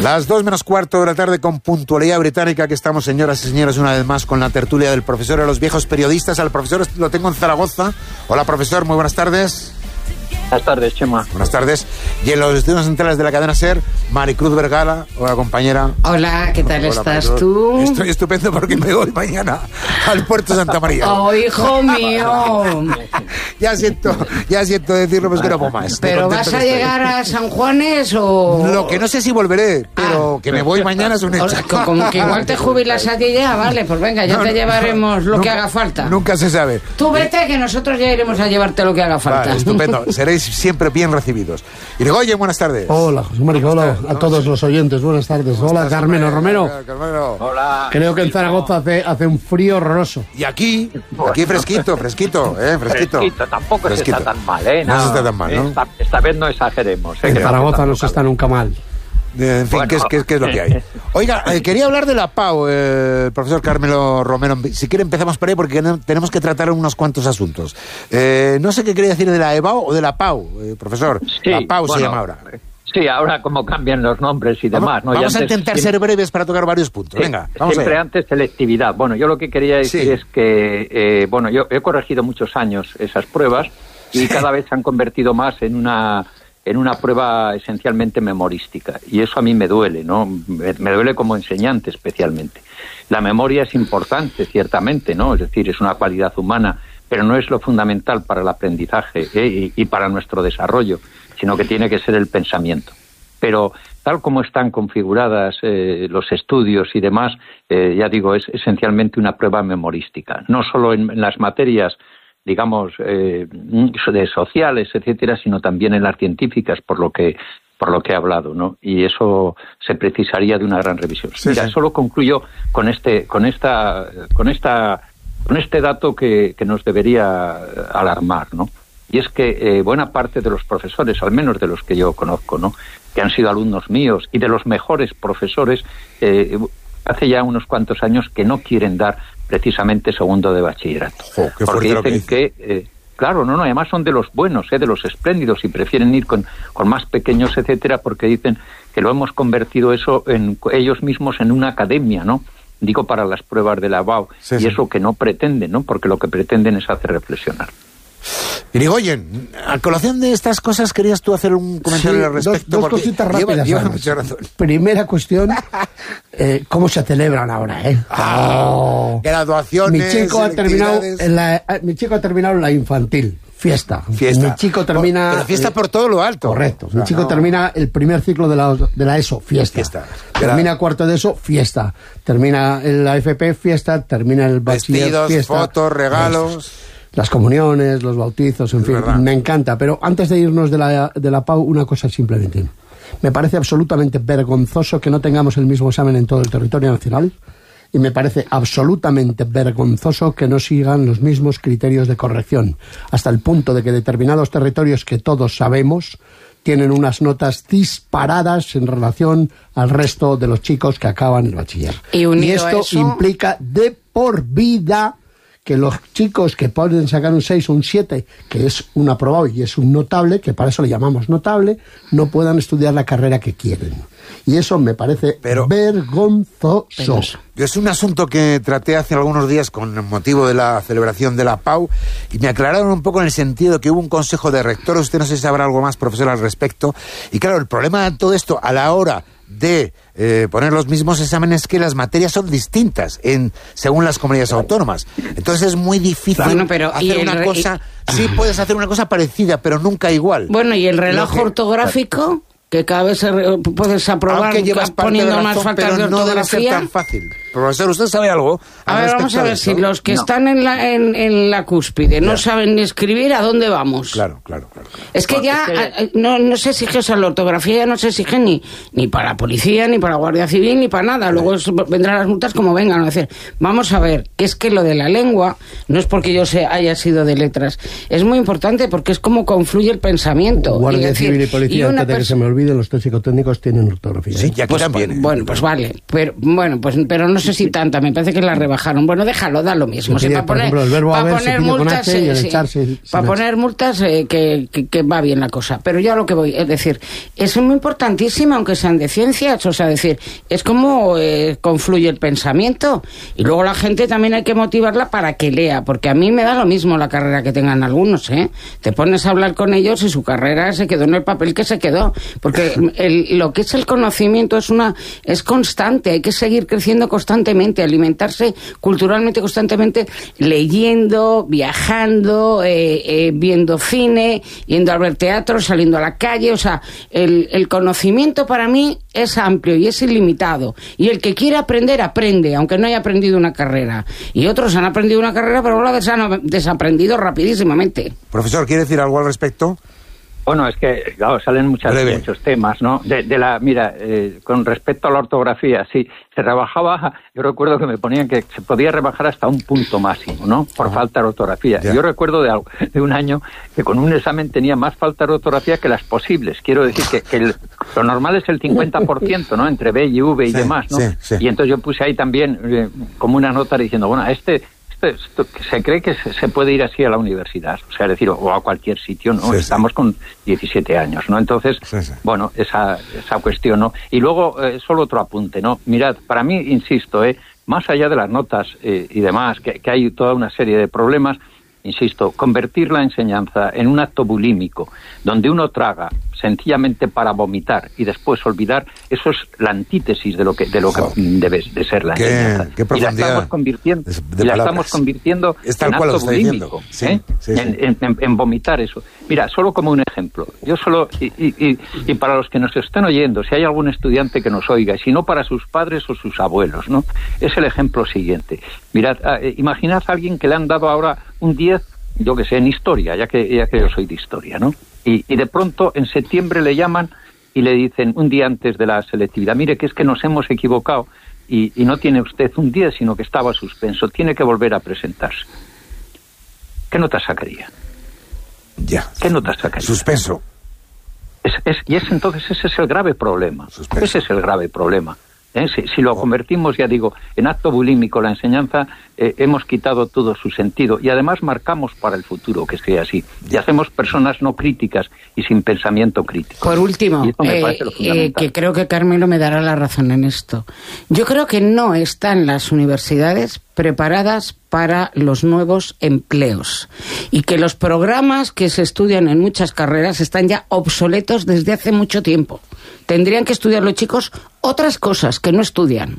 Las 2 menos cuarto de la tarde con puntualidad británica, que estamos, señoras y señores, una vez más con la tertulia del profesor de los viejos periodistas. Al profesor lo tengo en Zaragoza. Hola, profesor, muy buenas tardes. Buenas tardes, Chema. Buenas tardes. Y en los estudios centrales de la cadena SER, Maricruz Vergara. Hola, compañera. Hola, ¿qué tal estás Maricruz? tú? Estoy estupendo porque me voy mañana al puerto de Santa María. ¡Oh, hijo mío! Ya siento decirlo, pues que no puedo más. ¿Pero vas a llegar a San Juanes o...? Lo que no sé si volveré, pero que me voy mañana es un hecho. O sea, como que igual te jubilas aquí ya, vale, pues venga, ya te llevaremos lo que haga falta. Nunca se sabe. Tú vete, que nosotros ya iremos a llevarte lo que haga falta. Vale, estupendo. Seréis siempre bien recibidos. Irigoyen, buenas tardes. Hola, José Marica, hola a todos los oyentes, buenas tardes. Hola, Carmelo Romero. Hola. Creo que en Zaragoza hace un frío horroroso. Y aquí fresquito. Fresquito. Tampoco Fresquito. se está tan mal, No se está tan mal, ¿no? Esta vez no exageremos. En Zaragoza no se está nunca mal. En fin, Bueno. ¿qué es lo que hay? Oiga, quería hablar de la PAU, profesor Carmelo Romero. Si quiere empezamos por ahí porque tenemos que tratar unos cuantos asuntos. No sé qué quería decir de la EBAU o de la PAU, profesor. Sí, la PAU se bueno, llama ahora. Sí, ahora como cambian los nombres y demás, ¿no? Vamos Y a antes, intentar ser breves para tocar varios puntos. Venga, vamos siempre allá. antes selectividad. Bueno, yo lo que quería decir Sí. es que, yo he corregido muchos años esas pruebas y cada vez se han convertido más en una prueba esencialmente memorística. Y eso a mí me duele, ¿no? Me duele como enseñante especialmente. La memoria es importante, ciertamente, ¿no? Es decir, es una cualidad humana, pero no es lo fundamental para el aprendizaje y para nuestro desarrollo, sino que tiene que ser el pensamiento. Pero tal como están configuradas los estudios y demás, ya digo, es esencialmente una prueba memorística. No solo en las materias, digamos, de sociales, etcétera, sino también en las científicas, por lo que he hablado, ¿no? Y eso se precisaría de una gran revisión. Sí, Mira, sí. solo concluyo con este dato que nos debería alarmar, ¿no? Y es que buena parte de los profesores, al menos de los que yo conozco, ¿no?, que han sido alumnos míos y de los mejores profesores, hace ya unos cuantos años que no quieren dar precisamente segundo de bachillerato. Jo, qué porque fuerte lo que dicen que, claro, además son de los buenos, de los espléndidos, y prefieren ir con más pequeños, etcétera, porque dicen que lo hemos convertido eso en ellos mismos en una academia, ¿no? Digo, para las pruebas de la BAU, Sí, y sí. eso que no pretenden, ¿no? Porque lo que pretenden es hacer reflexionar. Irigoyen, a colación de estas cosas, ¿querías tú hacer un comentario Sí, al respecto? dos Porque cositas rápidas. lleva Ana. mucha razón. Primera cuestión, ¿cómo se celebran ahora, Oh. Graduaciones, Mi chico ha terminado la infantil, fiesta. Fiesta. Mi chico termina... Pero fiesta por todo lo alto. Correcto. O sea, Mi chico no. termina el primer ciclo de la ESO, fiesta. Fiesta. Termina cuarto de ESO, fiesta. Termina la FP, fiesta. Termina el bachiller, Vestidos, fiesta. fotos, regalos. Las comuniones, los bautizos, en fin, verdad. me encanta. Pero antes de irnos de la PAU, una cosa simplemente. Me parece absolutamente vergonzoso que no tengamos el mismo examen en todo el territorio nacional, y me parece absolutamente vergonzoso que no sigan los mismos criterios de corrección, hasta el punto de que determinados territorios que todos sabemos tienen unas notas disparadas en relación al resto de los chicos que acaban el bachiller. Y unido esto a eso... implica de por vida que los chicos que pueden sacar un 6 o un 7, que es un aprobado y es un notable, que para eso le llamamos notable, no puedan estudiar la carrera que quieren. Y eso me parece vergonzoso. Es un asunto que traté hace algunos días con motivo de la celebración de la PAU, y me aclararon un poco en el sentido que hubo un consejo de rectores. Usted no sé si sabrá algo más, profesor, al respecto. Y claro, el problema de todo esto a la hora de poner los mismos exámenes es que las materias son distintas según las comunidades autónomas. Entonces es muy difícil hacer una cosa. Sí, puedes hacer una cosa parecida, pero nunca igual. Bueno, y el reloj ortográfico, que cada vez puedes aprobar poniendo más faltas de ortografía. No debe ser tan fácil. Profesor, ¿usted sabe algo? A ver, vamos a ver, si los que están en la cúspide no saben ni escribir, ¿a dónde vamos? Claro. Es que ya no se exige, o sea, la ortografía ya no se exige ni para la policía, ni para la Guardia Civil, ni para nada. Luego vendrán las multas como vengan. Es decir, vamos a ver, que es que lo de la lengua no es porque yo haya sido de letras. Es muy importante porque es como confluye el pensamiento. Guardia Civil y Policía, antes de que se me olvide, los test psicotécnicos tienen ortografía. Sí, y aquí también. Bueno, pues vale. Pero no sé si tanta, me parece que la rebajaron. Bueno, déjalo, da lo mismo. Para poner multas, que va bien la cosa. Pero yo a lo que voy, es decir, es muy importantísima, aunque sean de ciencias, o sea, decir, es como confluye el pensamiento. Y luego la gente también hay que motivarla para que lea, porque a mí me da lo mismo la carrera que tengan algunos, ¿eh? Te pones a hablar con ellos y su carrera se quedó en el papel que se quedó, porque lo que es el conocimiento es constante, hay que seguir creciendo constantemente, alimentarse culturalmente constantemente, leyendo, viajando, viendo cine, yendo a ver teatro, saliendo a la calle. O sea, el conocimiento para mí es amplio y es ilimitado, y el que quiere aprender, aprende, aunque no haya aprendido una carrera, y otros han aprendido una carrera pero lo han desaprendido rapidísimamente. Profesor, ¿quiere decir algo al respecto? Bueno, es que, claro, salen muchos temas, ¿no? Con respecto a la ortografía, sí, se rebajaba, yo recuerdo que me ponían que se podía rebajar hasta un punto máximo, ¿no? Por falta de ortografía. Ya. Yo recuerdo de un año que con un examen tenía más falta de ortografía que las posibles. Quiero decir que lo normal es el 50%, ¿no? Entre B y V y demás, ¿no? Sí. Y entonces yo puse ahí también como una nota diciendo, bueno, se cree que se puede ir así a la universidad, o sea, es decir, o a cualquier sitio, ¿no? Sí, estamos con 17 años, ¿no? Entonces, bueno, esa cuestión, ¿no? Y luego, solo otro apunte, ¿no? Mirad, para mí, insisto, más allá de las notas y demás, que hay toda una serie de problemas, insisto, convertir la enseñanza en un acto bulímico, donde uno traga sencillamente para vomitar y después olvidar, eso es la antítesis de lo que debe de ser la enseñanza. Qué y la estamos convirtiendo en acto bulímico, en vomitar eso. Mira, solo como un ejemplo, y para los que nos estén oyendo, si hay algún estudiante que nos oiga, y si no para sus padres o sus abuelos, ¿no? Es el ejemplo siguiente. Mirad, imaginad a alguien que le han dado ahora un 10, yo que sé, en historia, ya que yo soy de historia, ¿no? Y de pronto en septiembre le llaman y le dicen un día antes de la selectividad, mire, que es que nos hemos equivocado y no tiene usted un 10, sino que estaba suspenso, tiene que volver a presentarse. ¿Qué nota sacaría? Ya. ¿Qué nota sacaría? Suspenso. Entonces ese es el grave problema. Suspenso. Ese es el grave problema. Si lo convertimos, ya digo, en acto bulímico la enseñanza, hemos quitado todo su sentido y además marcamos para el futuro que sea así. Y hacemos personas no críticas y sin pensamiento crítico. Por último, que creo que Carmelo me dará la razón en esto. Yo creo que no están las universidades preparadas para los nuevos empleos y que los programas que se estudian en muchas carreras están ya obsoletos desde hace mucho tiempo. Tendrían que estudiar los chicos otras cosas que no estudian.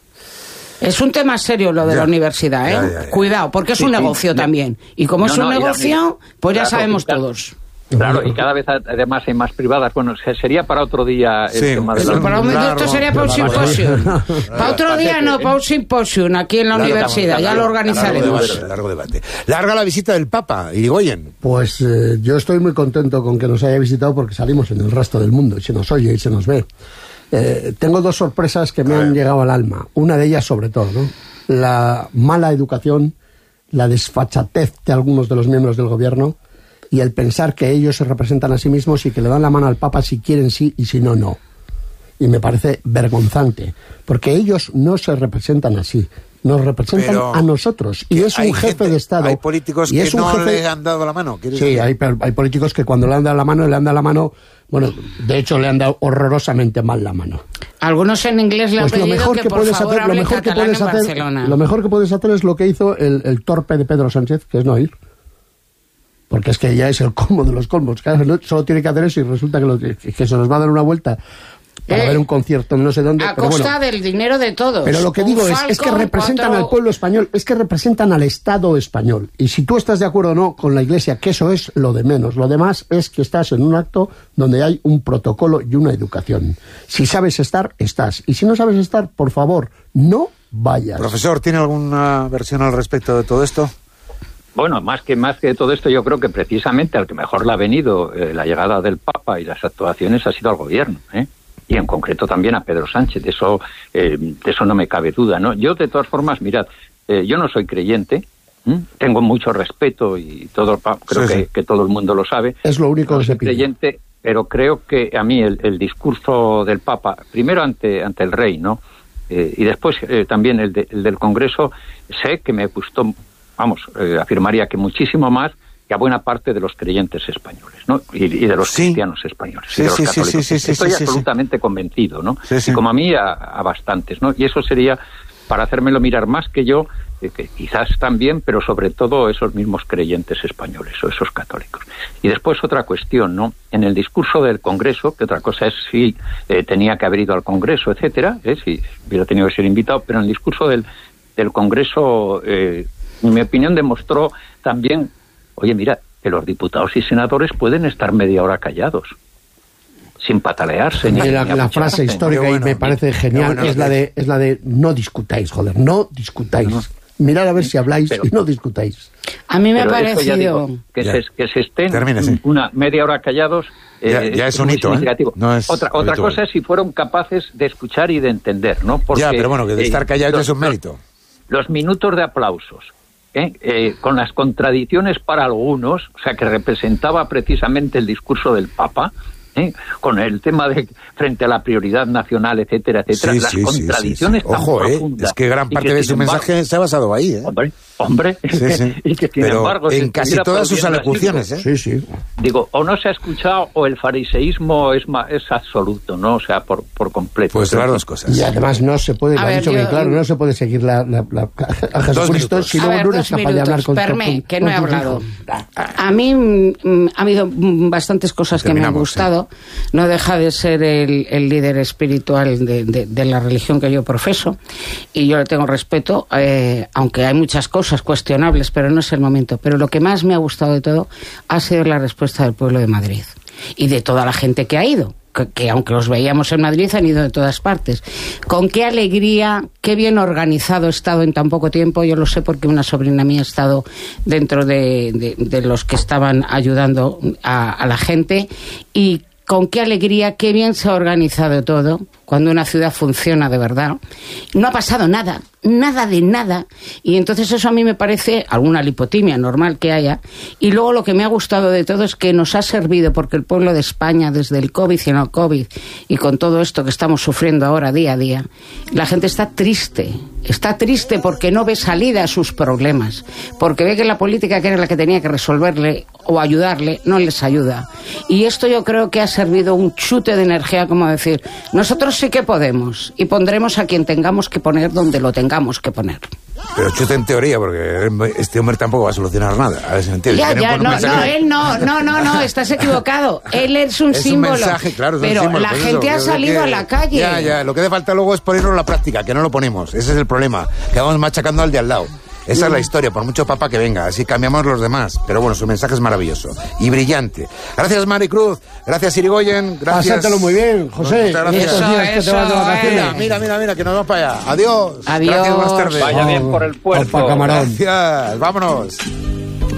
Es un tema serio lo de la universidad, ¿eh? Ya. Cuidado, porque es un negocio también. Y como es un negocio, pues ya sabemos todos. Claro, y cada vez además hay más privadas. Bueno, sería para otro día el tema de esto sería para un simposio. Para otro día no, para un simposio aquí en la universidad, ya lo organizaremos. Largo debate. Larga la visita del Papa, Irigoyen. Pues yo estoy muy contento con que nos haya visitado porque salimos en el resto del mundo y se nos oye y se nos ve. Tengo dos sorpresas que me han llegado al alma. Una de ellas sobre todo, ¿no? La mala educación, la desfachatez de algunos de los miembros del gobierno y el pensar que ellos se representan a sí mismos y que le dan la mano al Papa si quieren sí y si no, no. Y me parece vergonzante, porque ellos no se representan así, nos representan a nosotros. Y es un jefe de Estado. Hay políticos que no le han dado la mano. Sí, hay políticos que cuando le han dado la mano, bueno, de hecho le han dado horrorosamente mal la mano. Algunos en inglés le han pedido que por favor hable catalán en Barcelona. Lo mejor que puedes hacer es lo que hizo el torpe de Pedro Sánchez, que es no ir. Porque es que ya es el colmo de los colmos. Claro, solo tiene que hacer eso y resulta que se nos va a dar una vuelta para ver un concierto no sé dónde. A costa del dinero de todos. Pero lo que digo es que representan al pueblo español, es que representan al Estado español. Y si tú estás de acuerdo o no con la Iglesia, que eso es lo de menos. Lo demás es que estás en un acto donde hay un protocolo y una educación. Si sabes estar, estás. Y si no sabes estar, por favor, no vayas. Profesor, ¿tiene alguna versión al respecto de todo esto? Bueno, más que todo esto, yo creo que precisamente al que mejor le ha venido la llegada del Papa y las actuaciones ha sido al gobierno, y en concreto también a Pedro Sánchez, de eso no me cabe duda, ¿no? Yo, de todas formas, mirad, yo no soy creyente, tengo mucho respeto y creo que todo el mundo lo sabe. Es lo único que se pide. Creyente, pero creo que a mí el discurso del Papa, primero ante el rey, ¿no? Y después también el del Congreso, sé que me gustó, afirmaría que muchísimo más que a buena parte de los creyentes españoles, ¿no? Y de los cristianos españoles, y de los católicos. Estoy absolutamente convencido, ¿no? Y como a mí, a bastantes, ¿no? Y eso sería para hacérmelo mirar más que yo, que quizás también, pero sobre todo esos mismos creyentes españoles o esos católicos. Y después otra cuestión, ¿no? En el discurso del Congreso, que otra cosa es si tenía que haber ido al Congreso, etcétera, si hubiera tenido que ser invitado, pero en el discurso del Congreso, en mi opinión, demostró también, oye, mira, que los diputados y senadores pueden estar media hora callados, sin patalearse. La frase histórica, y me parece genial, es la de no discutáis, joder, no discutáis. No. Mirad a ver si habláis y no discutáis. A mí me ha parecido... Digo, que se estén una media hora callados... ya es un hito, no es otra cosa es si fueron capaces de escuchar y de entender, ¿no? Porque, pero bueno, que de estar callados es un mérito. Los minutos de aplausos, con las contradicciones para algunos, o sea, que representaba precisamente el discurso del Papa, con el tema de frente a la prioridad nacional, etcétera, etcétera, las contradicciones tan profundas. Es que gran parte de su mensaje se ha basado ahí, Hombre, y que sin embargo... en casi todas sus alocuciones, Digo, o no se ha escuchado o el fariseísmo es absoluto, ¿no? O sea, por completo. Pues las dos cosas. Y además no se puede, no se puede seguir a Jesucristo si luego no eres capaz de hablar con... que no he hablado. A mí ha habido bastantes cosas que me han gustado. No deja de ser el líder espiritual de la religión que yo profeso, y yo le tengo respeto, aunque hay muchas cosas cuestionables, pero no es el momento. Pero lo que más me ha gustado de todo ha sido la respuesta del pueblo de Madrid y de toda la gente que ha ido, que aunque los veíamos en Madrid, han ido de todas partes. Con qué alegría, qué bien organizado he estado en tan poco tiempo. Yo lo sé porque una sobrina mía ha estado dentro de los que estaban ayudando a la gente, y con qué alegría, qué bien se ha organizado todo, cuando una ciudad funciona de verdad. No ha pasado nada de nada, y entonces eso a mí me parece alguna lipotimia normal que haya. Y luego lo que me ha gustado de todo es que nos ha servido, porque el pueblo de España, desde el COVID y no COVID, y con todo esto que estamos sufriendo ahora día a día, la gente está triste porque no ve salida a sus problemas, porque ve que la política, que era la que tenía que resolverle o ayudarle, no les ayuda. Y esto yo creo que ha servido un chute de energía, como decir, nosotros sí que podemos, y pondremos a quien tengamos que poner donde lo tengamos que poner. Pero chute en teoría, porque este hombre tampoco va a solucionar nada. A ver si me entiendes. Él no, estás equivocado. Él es un símbolo. Un mensaje, claro, es pero un símbolo, la gente ha salido a la calle. Ya, lo que hace falta luego es ponerlo en la práctica, que no lo ponemos. Ese es el problema, que vamos machacando al de al lado. Esa es la historia, por mucho papa que venga, así cambiamos los demás. Pero bueno, su mensaje es maravilloso y brillante. Gracias, Maricruz. Gracias, Irigoyen. Gracias. Pásatelo muy bien, José. Muchas gracias. Mira, que nos vamos para allá. Adiós. Adiós. Gracias, buenas tardes. Vaya bien por el puerto. Gracias. Vámonos.